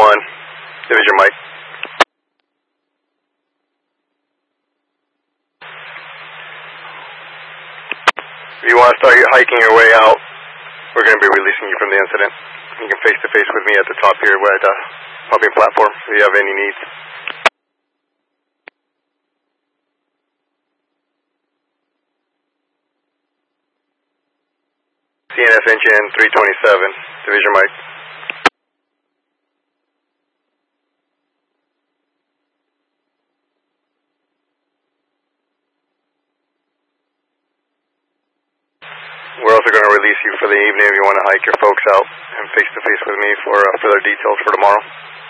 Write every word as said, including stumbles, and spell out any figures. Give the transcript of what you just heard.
one, Division Mike. If you want to start hiking your way out, we're going to be releasing you from the incident. You can face-to-face with me at the top here at the pumping platform if you have any needs. C N S engine three twenty-seven, Division Mike. We're also going to release you for the evening if you want to hike your folks out and face-to-face with me for uh, further details for tomorrow.